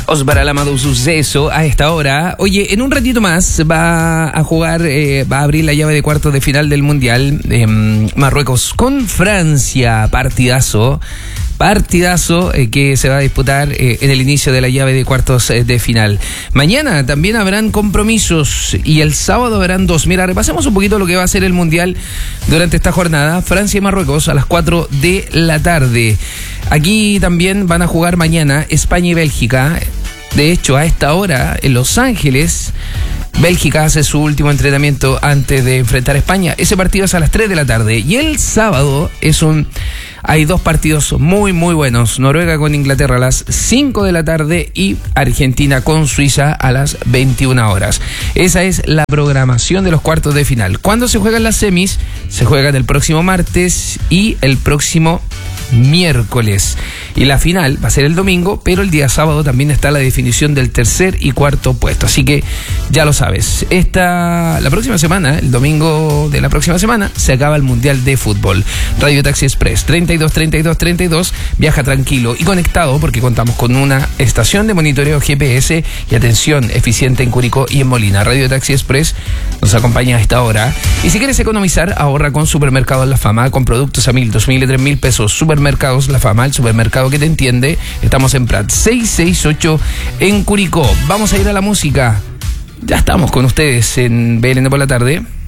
Osvaldo Amado Suceso a esta hora. Oye, en un ratito más va a jugar, va a abrir la llave de cuartos de final del Mundial Marruecos con Francia. Partidazo que se va a disputar en el inicio de la llave de cuartos de final. Mañana también habrán compromisos y el sábado habrán dos. Mira, repasemos un poquito lo que va a ser el Mundial durante esta jornada. Francia y Marruecos a las 4 de la tarde. Aquí también van a jugar mañana España y Bélgica. De hecho, a esta hora, en Los Ángeles, Bélgica hace su último entrenamiento antes de enfrentar a España. Ese partido es a las 3 de la tarde. Y el sábado hay dos partidos muy buenos. Noruega con Inglaterra a las 5 de la tarde y Argentina con Suiza a las 21 horas. Esa es la programación de los cuartos de final. ¿Cuándo se juegan las semis? Se juegan el próximo martes y el próximo miércoles. Y la final va a ser el domingo, pero el día sábado también está la definición del tercer y cuarto puesto. Así que ya lo sabes. La próxima semana, el domingo de la próxima semana, se acaba el Mundial de Fútbol. Radio Taxi Express 32. Viaja tranquilo y conectado porque contamos con una estación de monitoreo GPS y atención eficiente en Curicó y en Molina. Radio Taxi Express nos acompaña a esta hora. Y si quieres economizar, ahorra con Supermercados La Fama, con productos a 1.000, 2.000 y 3.000 pesos. Supermercados La Fama, el supermercado que te entiende. Estamos en Prat 668 en Curicó. Vamos a ir a la música. Ya estamos con ustedes en BLN por la tarde.